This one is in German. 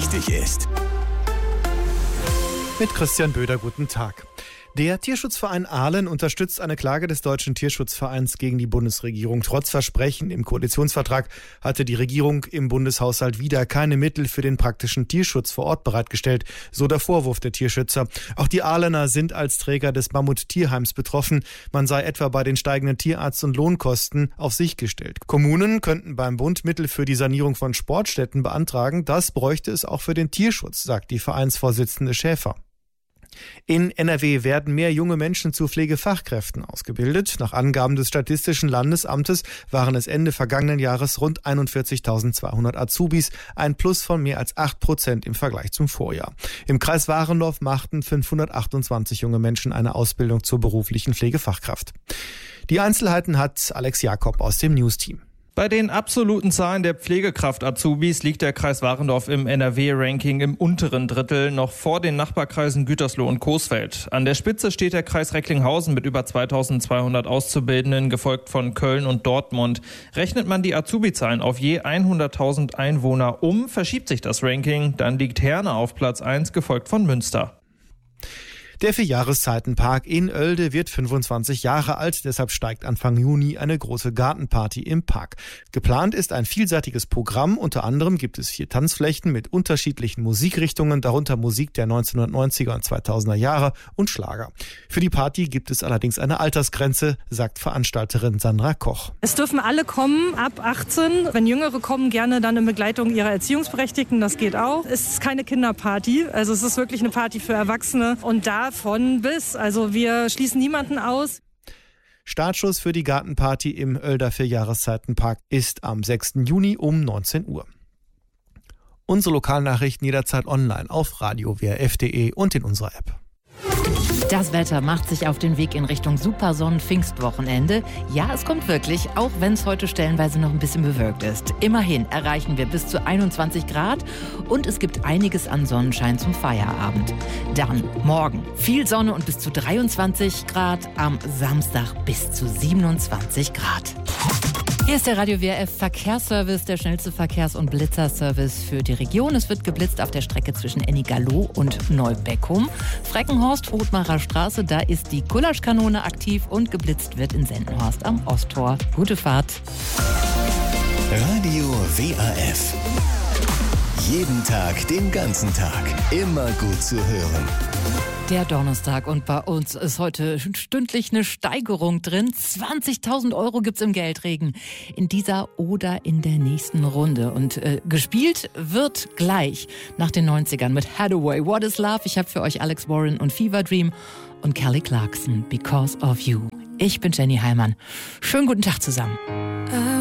wichtig ist. Mit Christian Böder, guten Tag. Der Tierschutzverein Ahlen unterstützt eine Klage des Deutschen Tierschutzvereins gegen die Bundesregierung. Trotz Versprechen im Koalitionsvertrag hatte die Regierung im Bundeshaushalt wieder keine Mittel für den praktischen Tierschutz vor Ort bereitgestellt, so der Vorwurf der Tierschützer. Auch die Ahlener sind als Träger des Mammut-Tierheims betroffen. Man sei etwa bei den steigenden Tierarzt- und Lohnkosten auf sich gestellt. Kommunen könnten beim Bund Mittel für die Sanierung von Sportstätten beantragen. Das bräuchte es auch für den Tierschutz, sagt die Vereinsvorsitzende Schäfer. In NRW werden mehr junge Menschen zu Pflegefachkräften ausgebildet. Nach Angaben des Statistischen Landesamtes waren es Ende vergangenen Jahres rund 41.200 Azubis, ein Plus von mehr als 8% im Vergleich zum Vorjahr. Im Kreis Warendorf machten 528 junge Menschen eine Ausbildung zur beruflichen Pflegefachkraft. Die Einzelheiten hat Alex Jakob aus dem News-Team. Bei den absoluten Zahlen der Pflegekraft-Azubis liegt der Kreis Warendorf im NRW-Ranking im unteren Drittel, noch vor den Nachbarkreisen Gütersloh und Coesfeld. An der Spitze steht der Kreis Recklinghausen mit über 2.200 Auszubildenden, gefolgt von Köln und Dortmund. Rechnet man die Azubi-Zahlen auf je 100.000 Einwohner verschiebt sich das Ranking. Dann liegt Herne auf Platz 1, gefolgt von Münster. Der Vierjahreszeitenpark in Oelde wird 25 Jahre alt, deshalb steigt Anfang Juni eine große Gartenparty im Park. Geplant ist ein vielseitiges Programm, unter anderem gibt es 4 Tanzflächen mit unterschiedlichen Musikrichtungen, darunter Musik der 1990er und 2000er Jahre und Schlager. Für die Party gibt es allerdings eine Altersgrenze, sagt Veranstalterin Sandra Koch. Es dürfen alle kommen, ab 18. Wenn Jüngere kommen, gerne dann in Begleitung ihrer Erziehungsberechtigten, das geht auch. Es ist keine Kinderparty, also es ist wirklich eine Party für Erwachsene und von bis. Also wir schließen niemanden aus. Startschuss für die Gartenparty im Oelder Vierjahreszeitenpark ist am 6. Juni um 19 Uhr. Unsere Lokalnachrichten jederzeit online auf radio-wrf.de und in unserer App. Das Wetter macht sich auf den Weg in Richtung Supersonnen-Pfingstwochenende. Ja, es kommt wirklich, auch wenn es heute stellenweise noch ein bisschen bewölkt ist. Immerhin erreichen wir bis zu 21 Grad und es gibt einiges an Sonnenschein zum Feierabend. Dann morgen viel Sonne und bis zu 23 Grad, am Samstag bis zu 27 Grad. Hier ist der Radio WRF Verkehrsservice, der schnellste Verkehrs- und Blitzerservice für die Region. Es wird geblitzt auf der Strecke zwischen Ennigerloh und Neubeckum. Freckenhorst, Othmarer Straße, da ist die Gulaschkanone aktiv und geblitzt wird in Sendenhorst am Osttor. Gute Fahrt. Radio WRF. Jeden Tag, den ganzen Tag. Immer gut zu hören. Der Donnerstag und bei uns ist heute stündlich eine Steigerung drin. 20.000 Euro gibt's im Geldregen in dieser oder in der nächsten Runde. Und gespielt wird gleich nach den 90ern mit Hathaway, What is Love? Ich habe für euch Alex Warren und Fever Dream und Kelly Clarkson, Because of You. Ich bin Jenny Heimann. Schönen guten Tag zusammen.